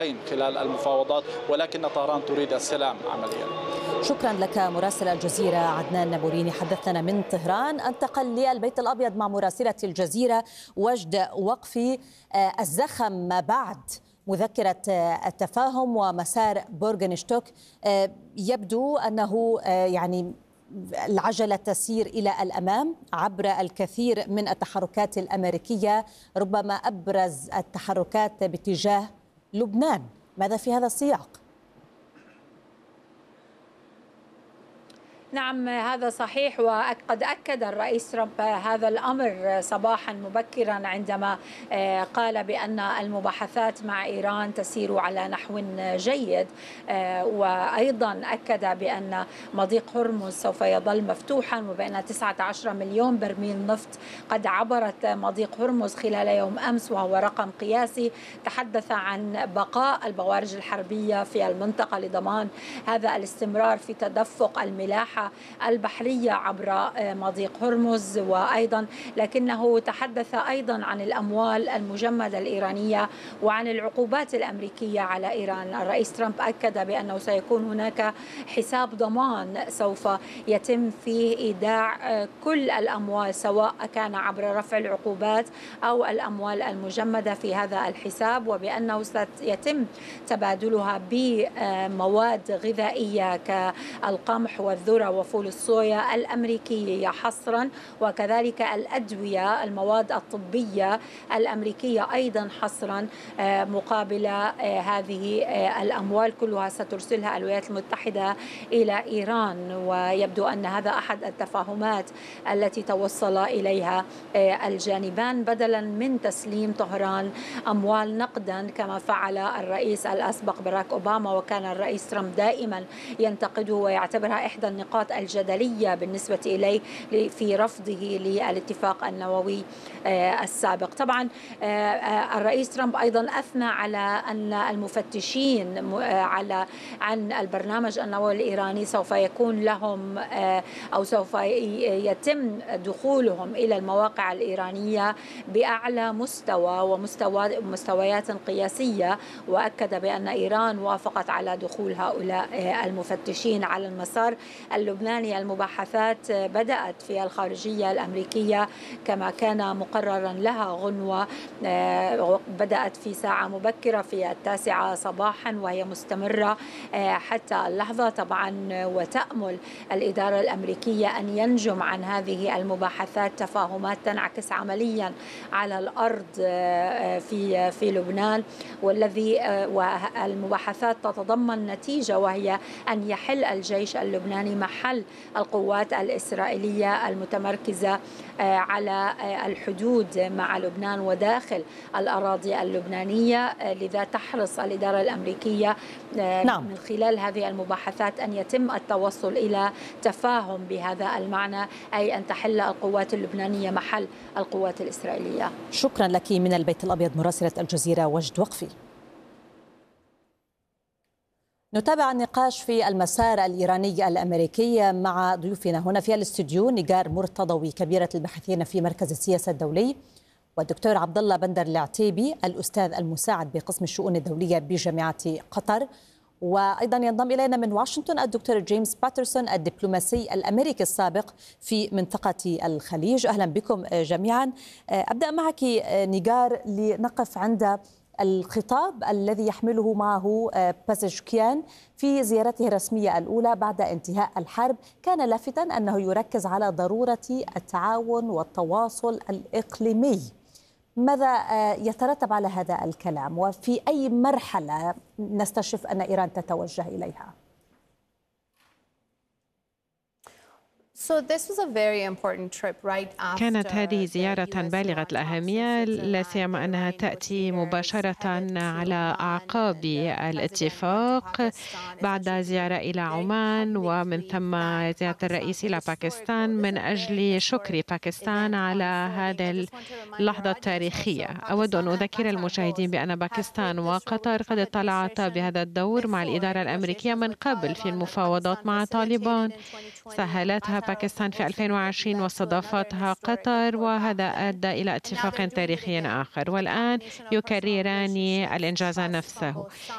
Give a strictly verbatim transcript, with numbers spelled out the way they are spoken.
خلال المفاوضات، ولكن طهران تريد السلام عمليا. شكرا لك مراسل الجزيرة عدنان نابوريني حدثنا من طهران. انتقل للبيت الأبيض مع مراسلة الجزيرة وجد وقفي. الزخم ما بعد مذكرة التفاهم ومسار بورغنشتوك، يبدو أنه يعني العجلة تسير إلى الأمام عبر الكثير من التحركات الأمريكية، ربما أبرز التحركات باتجاه لبنان. ماذا في هذا السياق؟ نعم هذا صحيح، وقد أكد الرئيس ترامب هذا الأمر صباحا مبكرا عندما قال بأن المباحثات مع إيران تسير على نحو جيد، وأيضا أكد بأن مضيق هرمز سوف يظل مفتوحا وبأن تسعة عشر مليون برميل نفط قد عبرت مضيق هرمز خلال يوم أمس، وهو رقم قياسي. تحدث عن بقاء البوارج الحربية في المنطقة لضمان هذا الاستمرار في تدفق الملاحة البحرية عبر مضيق هرمز، وأيضا لكنه تحدث أيضا عن الأموال المجمدة الإيرانية وعن العقوبات الأمريكية على إيران. الرئيس ترامب أكد بأنه سيكون هناك حساب ضمان سوف يتم فيه إيداع كل الأموال، سواء كان عبر رفع العقوبات أو الأموال المجمدة في هذا الحساب، وبأنه سيتم تبادلها بمواد غذائية كالقمح والذرة وفول الصويا الأمريكية حصرا، وكذلك الأدوية المواد الطبية الأمريكية أيضا حصرا مقابل هذه الأموال كلها سترسلها الولايات المتحدة إلى إيران. ويبدو أن هذا أحد التفاهمات التي توصل إليها الجانبان، بدلا من تسليم طهران أموال نقدا كما فعل الرئيس الأسبق باراك أوباما، وكان الرئيس ترامب دائما ينتقده ويعتبرها إحدى النقاط الجدلية بالنسبة إليه في رفضه للاتفاق النووي السابق. طبعا الرئيس ترامب أيضا أثنى على أن المفتشين على عن البرنامج النووي الإيراني سوف يكون لهم أو سوف يتم دخولهم إلى المواقع الإيرانية بأعلى مستوى ومستوى مستويات قياسية، وأكد بأن إيران وافقت على دخول هؤلاء المفتشين على المسار اللبناني. المباحثات بدأت في الخارجية الأمريكية كما كان مقررا لها غنوة، بدأت في ساعة مبكرة في التاسعة صباحا وهي مستمرة حتى اللحظة طبعا، وتأمل الإدارة الأمريكية أن ينجم عن هذه المباحثات تفاهمات تنعكس عمليا على الأرض في في لبنان، والذي والمباحثات تتضمن نتيجة وهي أن يحل الجيش اللبناني محل القوات الإسرائيلية المتمركزة على الحدود مع لبنان وداخل الأراضي اللبنانية. لذا تحرص الإدارة الأمريكية نعم. من خلال هذه المباحثات أن يتم التوصل إلى تفاهم بهذا المعنى، أي أن تحل القوات اللبنانية محل القوات الإسرائيلية. شكرا لك من البيت الأبيض مراسلة الجزيرة وجد وقفي. نتابع النقاش في المسار الإيراني الأمريكي مع ضيوفنا هنا في الاستوديو، نيغار مرتضوي كبيرة الباحثين في مركز السياسة الدولي، والدكتور عبد الله بندر العتيبي الأستاذ المساعد بقسم الشؤون الدولية بجامعة قطر، وأيضا ينضم إلينا من واشنطن الدكتور جيمس باترسون الدبلوماسي الأمريكي السابق في منطقة الخليج. أهلا بكم جميعا. أبدأ معك نيغار لنقف عند الخطاب الذي يحمله معه بازشكيان في زيارته الرسمية الأولى بعد انتهاء الحرب. كان لافتاً أنه يركز على ضرورة التعاون والتواصل الإقليمي. ماذا يترتب على هذا الكلام وفي أي مرحلة نستشف أن إيران تتوجه إليها؟ كانت هذه زيارة بالغة الأهمية، لا سيما أنها تأتي مباشرة على أعقاب الاتفاق بعد زيارة إلى عمان ومن ثم زيارة الرئيس إلى باكستان من أجل شكر باكستان على هذه اللحظة التاريخية. أود أن أذكر المشاهدين بأن باكستان وقطر قد اطلعتا بهذا الدور مع الإدارة الأمريكية من قبل في المفاوضات مع طالبان، سهلتها باكستان في ألفين وعشرين واستضافتها قطر، وهذا أدى إلى اتفاق تاريخي آخر، والآن يكرران الإنجاز نفسه.